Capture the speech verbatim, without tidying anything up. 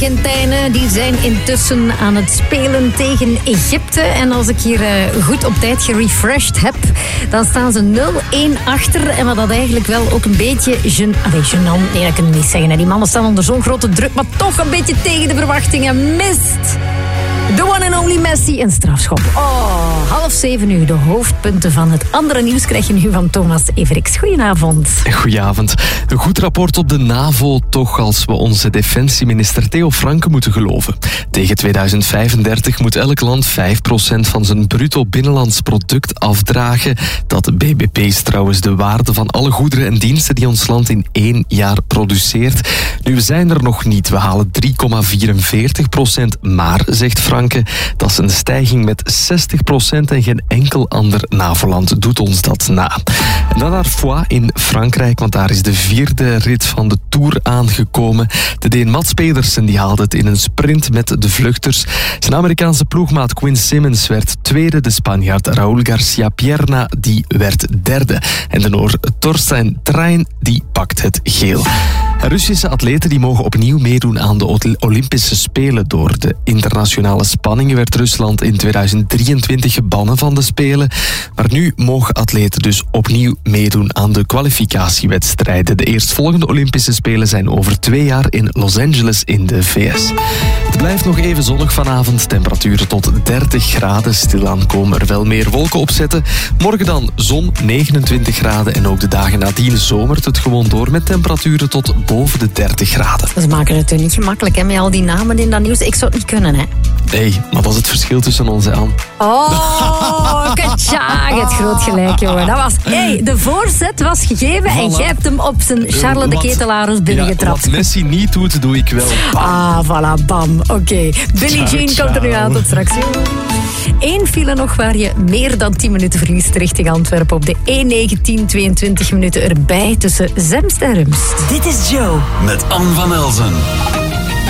Argentijnen die zijn intussen aan het spelen tegen Egypte. En als ik hier uh, goed op tijd gerefreshed heb, dan staan ze nul-één achter. En wat dat eigenlijk wel ook een beetje gen... Allee, gênant, nee, dat kan ik niet zeggen. Hè. Die mannen staan onder zo'n grote druk, maar toch een beetje tegen de verwachtingen mist. The one and only Messi, een strafschop. Oh, half zeven nu. De hoofdpunten van het andere nieuws krijg je nu van Thomas Everix. Goedenavond. Goedenavond. Een goed rapport op de NAVO, toch als we onze defensieminister Theo Franke moeten geloven. Tegen tweeduizend vijfendertig moet elk land vijf procent van zijn bruto binnenlands product afdragen. Dat B B P is trouwens de waarde van alle goederen en diensten die ons land in één jaar produceert. Nu, we zijn er nog niet. We halen drie komma vierenveertig procent, maar, zegt Franke, dat is een stijging met zestig procent en geen enkel ander NAVO-land doet ons dat na. En dan naar Foix in Frankrijk, want daar is de vierde rit van de Tour aangekomen. De Deen Mats Pedersen die haalde het in een sprint met de vluchters. Zijn Amerikaanse ploegmaat Quinn Simmons werd tweede. De Spanjaard Raúl García Pierna die werd derde. En de Noor Torstein Trein die pakt het geel. Russische atleten die mogen opnieuw meedoen aan de Olympische Spelen. Door de internationale spanningen werd Rusland in tweeduizend drieëntwintig gebannen van de Spelen. Maar nu mogen atleten dus opnieuw meedoen aan de kwalificatiewedstrijden. De eerstvolgende Olympische Spelen zijn over twee jaar in Los Angeles in de V S. Het blijft nog even zonnig vanavond. Temperaturen tot dertig graden. Stilaan komen er wel meer wolken opzetten. Morgen dan zon, negenentwintig graden. En ook de dagen nadien zomert het gewoon door met temperaturen tot boven de dertig graden. Ze maken het er niet gemakkelijk, hè, met al die namen in dat nieuws. Ik zou het niet kunnen, hè. Nee, maar dat is het verschil tussen ons en Anne. Oh, katjaag, het groot gelijk, jongen. Dat was, hey, de voorzet was gegeven voilà. En jij hebt hem op zijn Charles de Ketelaars binnengetrapt. Ja, wat Messi niet doet, doe ik wel. Bam. Ah, voilà, bam. Oké. Okay. Billie Jean ciao. Komt er nu aan, tot straks. Eén file nog waar je meer dan tien minuten verliest richting Antwerpen. Op de E negentien, tweeëntwintig minuten erbij tussen Zemst en Rumst. Dit is Joe met Anne van Elzen.